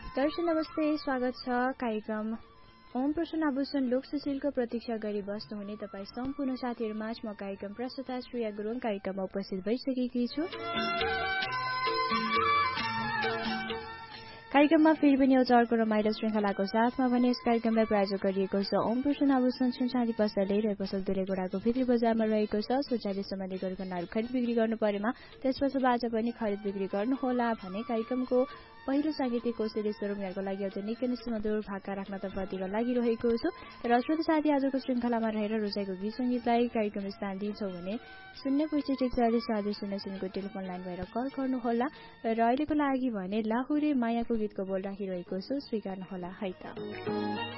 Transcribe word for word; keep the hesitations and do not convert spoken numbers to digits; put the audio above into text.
दर्शन नमस्ते, स्वागत छ कार्यक्रम ओम प्रसन्न आभूषण लोक सुशीलको प्रतीक्षा गरी बस्नुहुने तपाईँ सम्पूर्ण साथीहरूमाझ म कार्यक्रम प्रस्तुता श्रेया गुरुङ कार्यक्रममा उपस्थित भइसकेकी छु। कार्यक्रममा फेरि पनि एउटा अर्को रमाइलो श्रृङ्खलाको साथमा भने यस कार्यक्रमलाई प्रायोजक गरिएको छ ओम प्रसन्न आभूषण सुनचाँदी पसलले र पसल दुलेगोडाको भित्री बजारमा रहेको छ। सुनचाँदी सम्बन्धी गरगहनाहरू खरिद बिक्री गर्नु परेमा त्यस पसलबाट पनि खरिद बिक्री गर्नुहोला भने कार्यक्रमको पहिलो साङ्गीतिक कोसेली स्वरूपहरूको लागि एउटा निकै नै सुमधुर भाका राख्न तर्फतिर लागिरहेको छु। र श्रोता साथी आजको श्रृङ्खलामा रहेर रोजाइको गीत सङ्गीतलाई कार्यक्रम स्थान दिन्छौँ भने शून्य पैँसठी एकचालिस चालिस शून्य शून्यको टेलिफोन लाइन भएर कल गर्नुहोला। र अहिलेको लागि भने लाहुरे मायाको गीतको बोल राखिरहेको छु, स्वीकार्नुहोला है त।